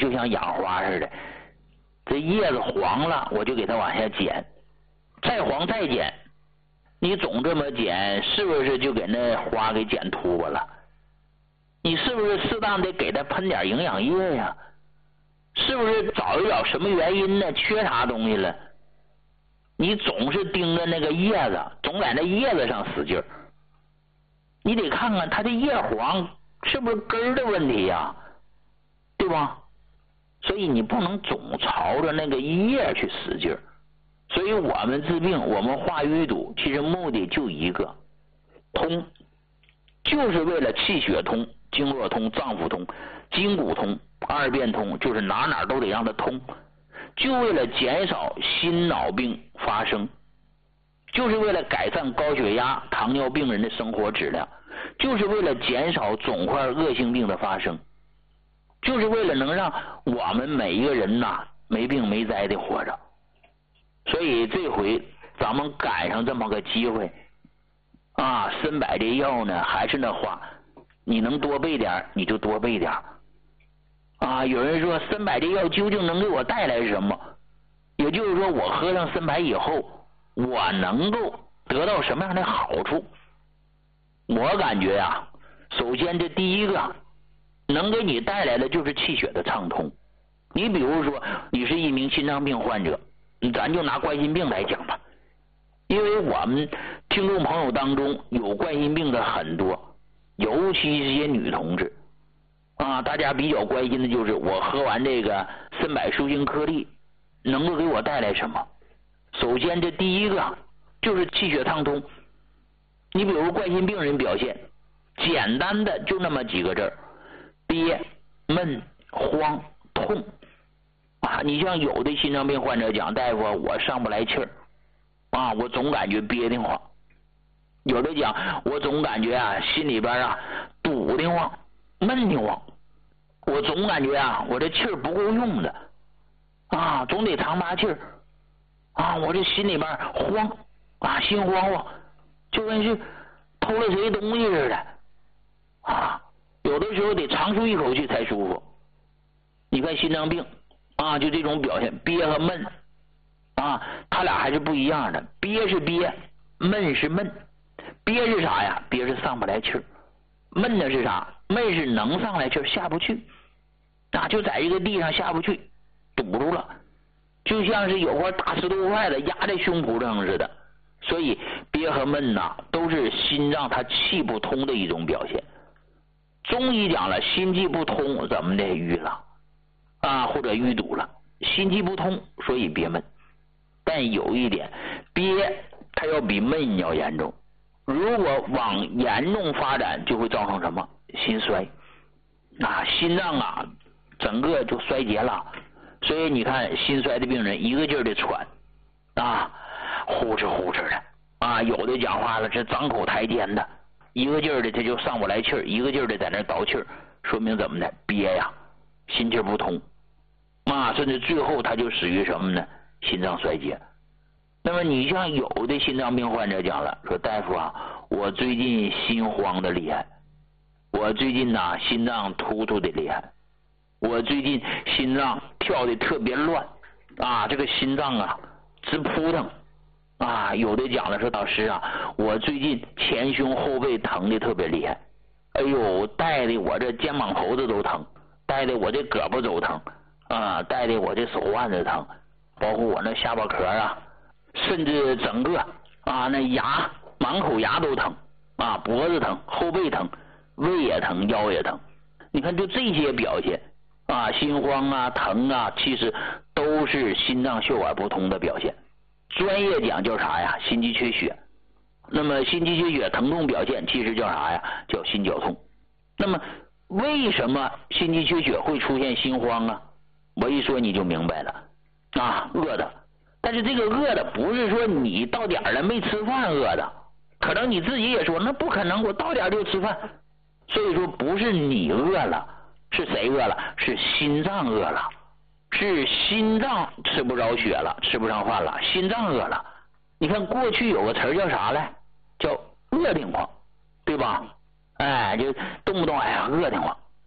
就像养花似的，这叶子黄了，我就给它往下剪，再黄再剪。你总这么剪，是不是就给那花给剪秃巴了？你是不是适当的给它喷点营养液呀？是不是找一找什么原因呢？缺啥东西了？你总是盯着那个叶子，总在那叶子上使劲儿，你得看看它的叶黄是不是根儿的问题呀？对吧？所以你不能总朝着那个叶去使劲儿。所以我们治病，我们化淤堵，其实目的就一个，通，就是为了气血通、经络通、脏腑通、筋骨通、二便通，就是哪哪都得让它通，就为了减少心脑病发生，就是为了改善高血压、糖尿病人的生活质量，就是为了减少肿块恶性病的发生，就是为了能让我们每一个人呐没病没灾的活着。所以这回咱们赶上这么个机会啊，参柏这药呢，还是那话，你能多备点你就多备点啊。有人说参柏这药究竟能给我带来什么？也就是说，我喝上参柏以后，我能够得到什么样的好处？我感觉啊，首先这第一个能给你带来的就是气血的畅通。你比如说，你是一名心脏病患者，咱就拿冠心病来讲吧，因为我们听众朋友当中有冠心病的很多，尤其这些女同志啊，大家比较关心的就是我喝完这个参柏舒筋颗粒能够给我带来什么？首先这第一个就是气血畅通。你比如冠心病人表现简单的就那么几个字儿：憋、闷、慌、痛啊。你像有的心脏病患者讲，大夫我上不来气儿啊，我总感觉憋得慌。有的讲我总感觉啊心里边啊堵得慌、闷得慌，我总感觉啊我这气儿不够用的啊，总得长拔气儿啊，我这心里边慌啊，心慌慌，就跟是偷了谁东西似的啊，有的时候得长舒一口气才舒服。你看心脏病啊，就这种表现，憋和闷啊，他俩还是不一样的。憋是憋，闷是闷。憋是啥呀？憋是上不来气儿。闷的是啥？闷是能上来气儿，下不去啊，就在一个地上下不去，堵住了，就像是有块大石头块子压在胸脯上似的。所以憋和闷呐，都是心脏它气不通的一种表现。中医讲了，心气不通怎么的淤了啊，或者淤堵了，心气不通，所以憋闷。但有一点，憋它要比闷要严重，如果往严重发展，就会造成什么？心衰啊，心脏啊整个就衰竭了。所以你看心衰的病人一个劲儿的喘啊，呼哧呼哧的啊，有的讲话了这张口抬肩的，一个劲儿的他就上不来气儿，一个劲儿的在那倒气儿，说明怎么的？憋呀，心气不通啊，甚至最后他就死于什么呢？心脏衰竭。那么你像有的心脏病患者讲了，说大夫啊，我最近心慌的厉害，我最近呐心脏突突的厉害，我最近心脏跳的特别乱啊，这个心脏啊直扑腾啊。有的讲了说，老师啊，我最近前胸后背疼的特别厉害，哎呦，带的我这肩膀头子都疼，带的我这胳膊肘疼啊，带的我这手腕子疼，包括我那下巴壳啊，甚至整个啊那牙满口牙都疼啊，脖子疼，后背疼，胃也疼，腰也疼。你看就这些表现啊，心慌啊疼啊，其实都是心脏血管不通的表现。专业讲叫啥呀？心肌缺血。那么心肌缺血疼痛表现其实叫啥呀？叫心绞痛。那么为什么心肌缺血会出现心慌啊？我一说你就明白了啊，饿的。但是这个饿的不是说你到点了没吃饭饿的，可能你自己也说那不可能，我到点就吃饭。所以说不是你饿了，是谁饿了？是心脏饿了，是心脏吃不着血了，吃不上饭了，心脏饿了。你看过去有个词叫啥来？叫饿得慌，对吧？哎，就动不动哎呀饿得慌。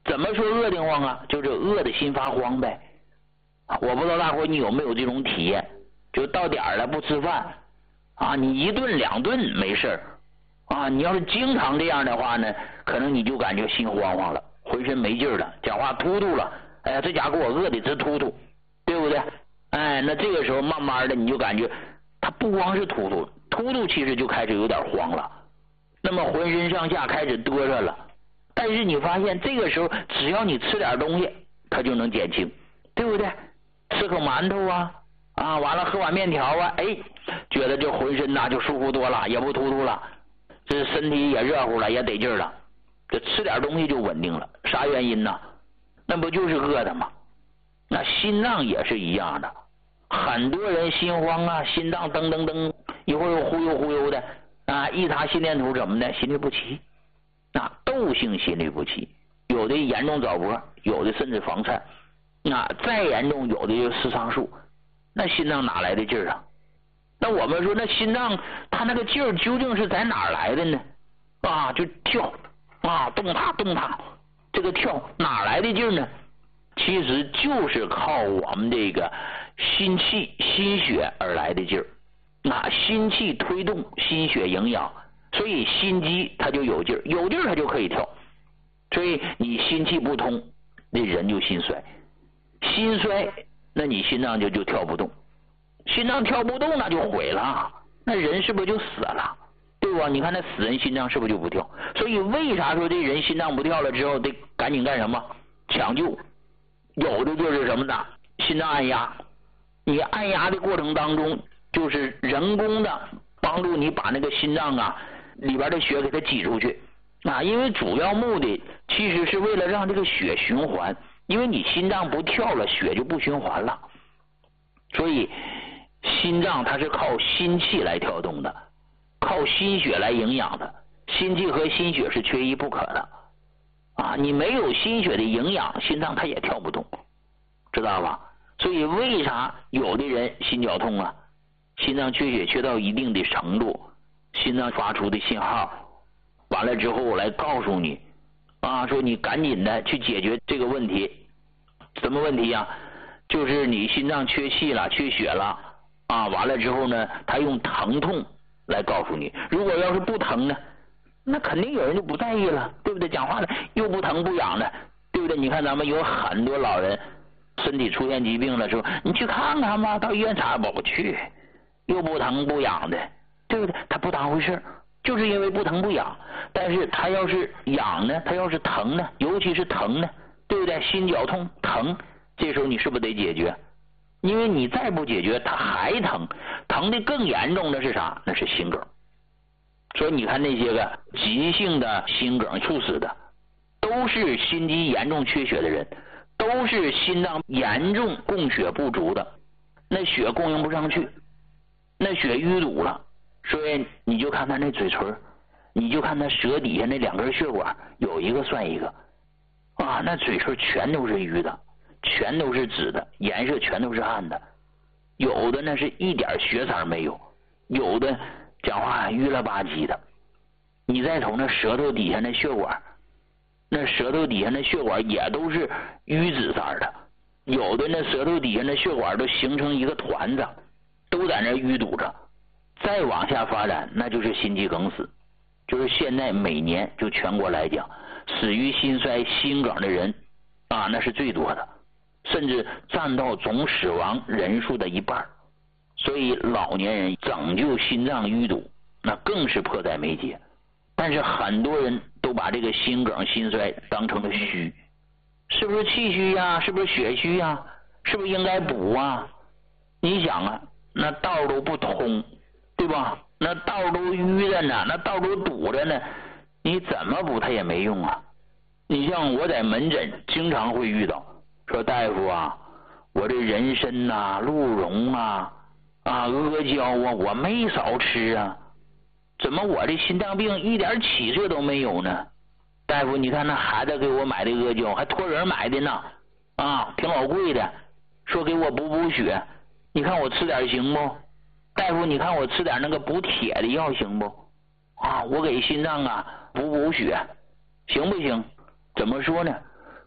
怎么说饿得慌啊？就是饿的心发慌呗。我不知道大伙你有没有这种体验，就到点了不吃饭啊，你1顿2顿没事啊，你要是经常这样的话呢，可能你就感觉心慌慌了，浑身没劲了，讲话突突了，哎呀，这家给我饿的直突突，对不对？哎，那这个时候慢慢的你就感觉他不光是突突，其实就开始有点慌了，那么浑身上下开始嘚瑟了。但是你发现这个时候只要你吃点东西，它就能减轻，对不对？吃口馒头啊，完了喝碗面条啊，哎，觉得这浑身就舒服多了，也不突突了，这身体也热乎了，也得劲了，这吃点东西就稳定了。啥原因呢？那不就是饿的吗？那心脏也是一样的，很多人心慌啊，心脏噔噔噔，一会儿又忽悠忽悠的啊，一查心电图怎么的，心律不齐，窦性心律不齐，有的严重早搏，有的甚至房颤，再严重有的就失常数，那心脏哪来的劲儿啊？那我们说那心脏它那个劲儿究竟是在哪儿来的呢？就跳动它，这个跳哪来的劲儿呢？其实就是靠我们这个心气心血而来的劲儿。心气推动心血营养，所以心肌它就有劲儿，有劲儿它就可以跳。所以你心气不通，那人就心衰，心衰那你心脏就跳不动，心脏跳不动那就毁了，那人是不是就死了？对吧？你看那死人心脏是不是就不跳？所以为啥说这人心脏不跳了之后得赶紧干什么？抢救。有的就是什么呢？心脏按压，你按压的过程当中就是人工的帮助你把那个心脏里边的血给它挤出去因为主要目的其实是为了让这个血循环，因为你心脏不跳了，血就不循环了，所以心脏它是靠心气来跳动的，靠心血来营养的，心气和心血是缺一不可的你没有心血的营养，心脏它也跳不动，知道吧？所以为啥有的人心绞痛心脏缺血缺到一定的程度，心脏发出的信号完了之后来告诉你说你赶紧的去解决这个问题。什么问题就是你心脏缺气了，缺血了完了之后呢，他用疼痛来告诉你。如果要是不疼呢，那肯定有人就不在意了，对不对？讲话的又不疼不痒的，对不对？你看咱们有很多老人身体出现疾病了，说你去看看吧，到医院查不去，又不疼不痒的，对不对？他不当回事，就是因为不疼不痒。但是他要是痒呢，他要是疼呢，尤其是疼呢，对不对？心绞痛疼，这时候你是不是得解决？因为你再不解决，他还疼，疼的更严重的是啥？那是心梗。所以你看那些个急性的心梗猝死的，都是心肌严重缺血的人，都是心脏严重供血不足的，那血供应不上去，那血淤堵了。所以你就看他那嘴唇，你就看他舌底下那2根血管，有一个算一个那嘴唇全都是淤的，全都是紫的，颜色全都是暗的，有的呢是一点血色没有，有的讲话淤了吧唧的。你再从那舌头底下那血管，那舌头底下那血管也都是淤紫色的，有的那舌头底下那血管都形成一个团子，都在那淤堵着。再往下发展，那就是心肌梗死，就是现在每年就全国来讲，死于心衰心梗的人那是最多的，甚至占到总死亡人数的1半。所以老年人拯救心脏淤堵那更是迫在眉睫。但是很多人都把这个心梗心衰当成了虚，是不是气虚是不是血虚是不是应该补你想那道都不通，对吧？那道都淤着呢，那道都堵着呢，你怎么补它也没用你像我在门诊经常会遇到，说大夫我这人参鹿茸阿胶我没少吃怎么我这心脏病一点起色都没有呢？大夫，你看那孩子给我买的阿胶还托人买的呢挺老贵的，说给我补血，你看我吃点行不？大夫，你看我吃点那个补铁的药行不？我给心脏补血行不行？怎么说呢？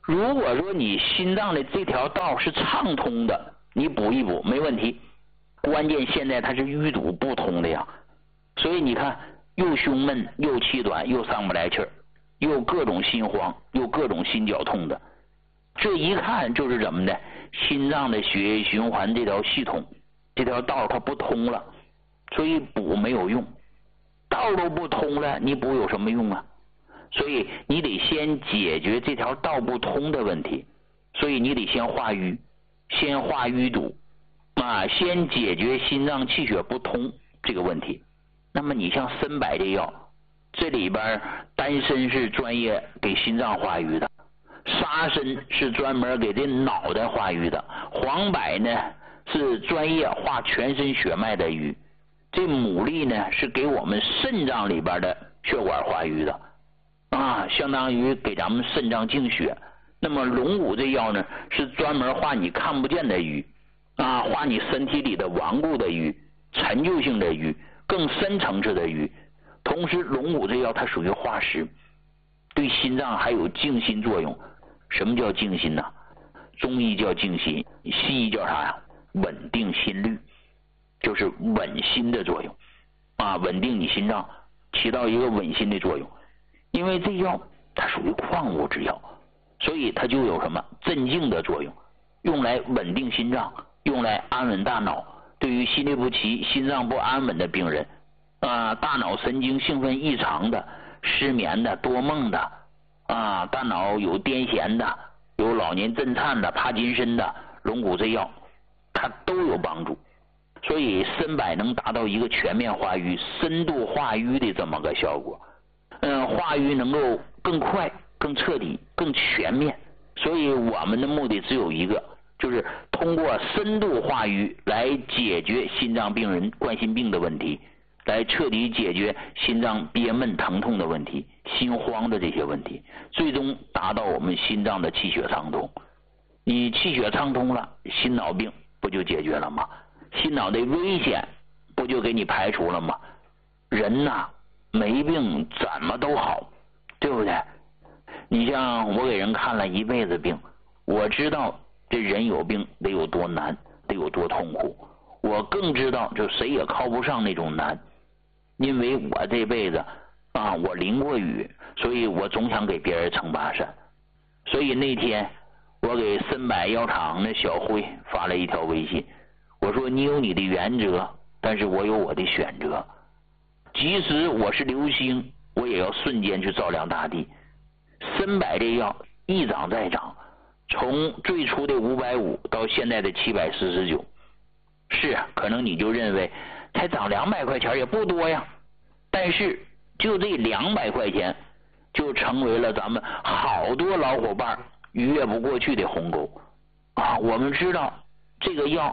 如果说你心脏的这条道是畅通的，你补一补没问题。关键现在它是淤堵不通的呀，所以你看又胸闷又气短又上不来气儿，又各种心慌又各种心绞痛的，这一看就是怎么的，心脏的血液循环这条系统这条道它不通了，所以补没有用，道都不通了，你补有什么用啊？所以你得先解决这条道不通的问题，所以你得先化瘀，先化淤堵啊，先解决心脏气血不通这个问题。那么你像参柏这药，这里边丹参是专业给心脏化瘀的，沙参是专门给这脑袋化瘀的，黄柏呢是专业化全身血脉的瘀，这牡蛎呢是给我们肾脏里边的血管化瘀的啊，相当于给咱们肾脏净血。那么龙骨这药呢是专门化你看不见的瘀啊，化你身体里的顽固的瘀、陈旧性的瘀、更深层次的瘀。同时龙骨这药它属于化湿，对心脏还有静心作用。什么叫静心呢？中医叫静心，西医叫啥呀？稳定心率，就是稳心的作用啊，稳定你心脏，起到一个稳心的作用。因为这药它属于矿物之药，所以它就有什么镇静的作用，用来稳定心脏，用来安稳大脑。对于心律不齐、心脏不安稳的病人啊，大脑神经兴奋异常的、失眠的、多梦的啊，大脑有癫痫的、有老年震颤的、帕金森的，龙骨这药它都有帮助。所以参柏能达到一个全面化瘀、深度化瘀的这么个效果。化瘀能够更快、更彻底、更全面。所以我们的目的只有一个，就是通过深度化瘀来解决心脏病人冠心病的问题，来彻底解决心脏憋闷疼痛的问题、心慌的这些问题，最终达到我们心脏的气血畅通。你气血畅通了，心脑病不就解决了吗？心脑的危险不就给你排除了吗？人呐，没病怎么都好，对不对？你像我给人看了一辈子病，我知道这人有病得有多难，得有多痛苦，我更知道就谁也靠不上那种难。因为我这辈子啊，我淋过雨，所以我总想给别人撑把伞。所以那天我给参柏药厂的小辉发了一条微信，我说你有你的原则，但是我有我的选择。即使我是流星，我也要瞬间去照亮大地。参柏这药一涨再涨，从最初的550到现在的749，是可能你就认为才涨200块钱也不多呀，但是就这200块钱就成为了咱们好多老伙伴逾越不过去的鸿沟啊！我们知道这个药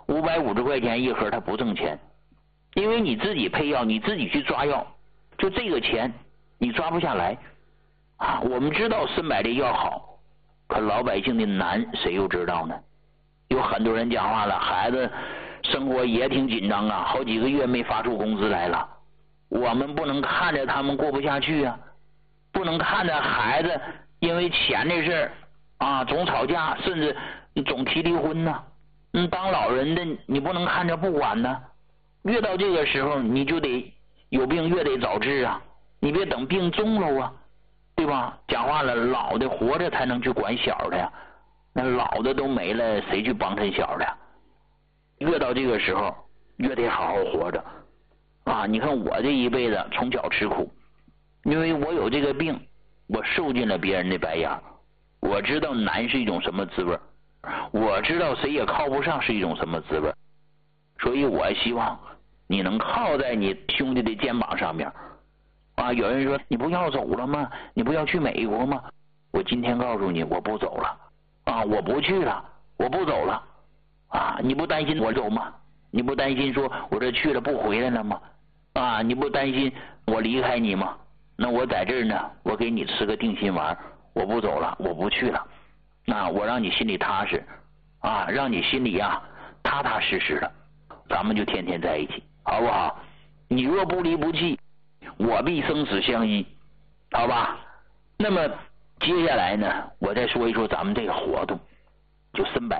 550块钱一盒它不挣钱，因为你自己配药，你自己去抓药，就这个钱你抓不下来啊！我们知道参柏这药好，可老百姓的难谁又知道呢？有很多人讲话了，孩子生活也挺紧张啊，好几个月没发出工资来了，我们不能看着他们过不下去啊，不能看着孩子因为钱的事啊总吵架，甚至总提离婚呢。当老人的你不能看着不管呢，越到这个时候你就得有病越得早治啊，你别等病重了啊，对吧？讲话了，老的活着才能去管小的呀，那老的都没了，谁去帮衬小的呀？越到这个时候越得好好活着啊！你看我这一辈子从小吃苦，因为我有这个病，我受尽了别人的白眼，我知道难是一种什么滋味，我知道谁也靠不上是一种什么滋味，所以我希望你能靠在你兄弟的肩膀上面啊！有人说你不要走了吗？你不要去美国吗？我今天告诉你，我不走了啊！我不去了，我不走了啊！你不担心我走吗？你不担心说我这去了不回来了吗？啊！你不担心我离开你吗？那我在这儿呢，我给你吃个定心丸，我不走了，我不去了，那我让你心里踏实啊，让你心里啊踏踏实实的，咱们就天天在一起，好不好？你若不离不弃，我必生死相依，好吧？那么接下来呢，我再说一说咱们这个活动，就参柏